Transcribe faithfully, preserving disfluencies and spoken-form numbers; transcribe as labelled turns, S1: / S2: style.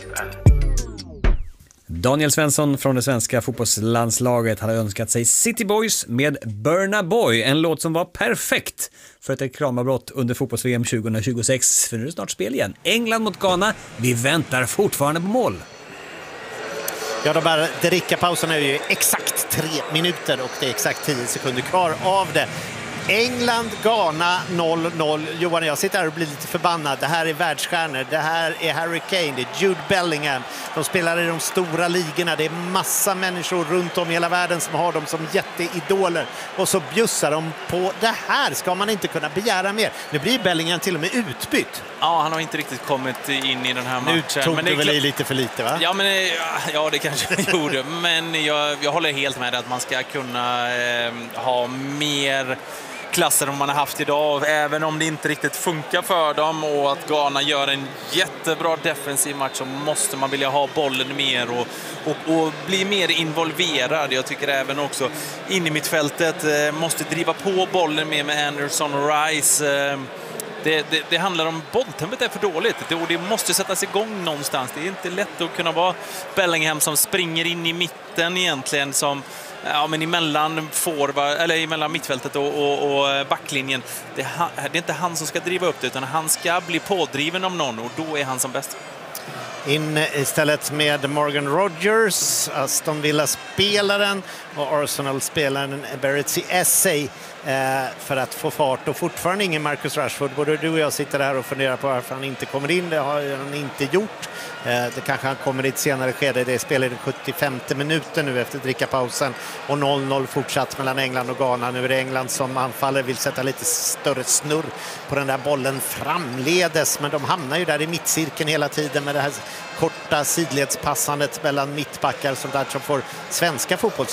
S1: Daniel Svensson från det svenska fotbollslandslaget hade önskat sig City Boys med Burna Boy, en låt som var perfekt för ett reklamavbrott under fotbolls-V M tjugohundratjugosex, för nu är det snart spel igen. England mot Ghana, vi väntar fortfarande på mål.
S2: Ja, de här dricka-pauserna är ju exakt tre minuter och det är exakt tio sekunder kvar av det. England, Ghana noll noll. Johan, jag sitter här och blir lite förbannad. Det här är världsstjärnor. Det här är Harry Kane, det är Jude Bellingham. De spelar i de stora ligorna. Det är massa människor runt om i hela världen som har dem som jätteidoler. Och så bjussar de på det här. Ska man inte kunna begära mer? Nu blir Bellingham till och med utbytt.
S3: Ja, han har inte riktigt kommit in i den här matchen.
S2: Nu tog
S3: men
S2: det
S3: det
S2: väl
S3: klart...
S2: i lite för lite, va?
S3: Ja, men, ja det kanske jag gjorde. Men jag, jag håller helt med att man ska kunna eh, ha mer klasser än man har haft idag, även om det inte riktigt funkar för dem, och att Ghana gör en jättebra defensiv match, så måste man vilja ha bollen mer och, och, och bli mer involverad. Jag tycker även också in i mittfältet eh, måste driva på bollen mer med Anderson och Rice. Eh, Det, det, det handlar om bolltempot är för dåligt. Det, och det måste sättas igång någonstans. Det är inte lätt att kunna vara Bellingham som springer in i mitten egentligen, som ja, men emellan, forward, eller emellan mittfältet och, och, och backlinjen. Det, det är inte han som ska driva upp det, utan han ska bli pådriven av någon, och då är han som bäst.
S2: In istället med Morgan Rogers, Aston Villa-spelaren, och Arsenal-spelaren Barretsi Essay eh, för att få fart. Och fortfarande ingen Marcus Rashford. Både du och jag sitter här och funderar på varför han inte kommer in. Det har han inte gjort. Eh, det kanske han kommer i ett senare skede. Det spelar i sjuttiofemte minuten nu efter drickapausen. Och noll noll fortsatt mellan England och Ghana. Nu är det England som anfaller, vill sätta lite större snurr på den där bollen framledes. Men de hamnar ju där i mittcirkeln hela tiden med det här korta sidledspassandet mellan mittbackar, som där som får svenska fotboll